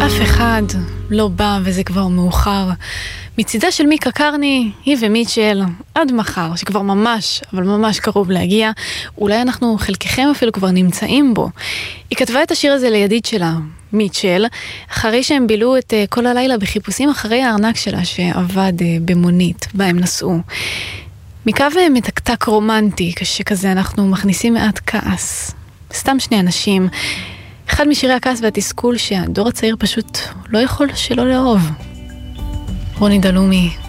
אף אחד לא בא וזה כבר מאוחר. מצידה של מיקה קרני, היא ומיטשל, עד מחר, שכבר ממש, אבל ממש קרוב להגיע. אולי אנחנו חלקכם אפילו כבר נמצאים בו. היא כתבה את השיר הזה לידיד שלה, מיטשל, אחרי שהם בילו את כל הלילה בחיפושים אחרי הארנק שלה שעבד במונית, בה הם נסעו. מקו מתקתק רומנטי, כשכזה אנחנו מכניסים מעט כעס. סתם שני אנשים. אחד משירי הכעס והתסכול שהדור הצעיר פשוט לא יכול שלא לאהוב. רוני דלומי.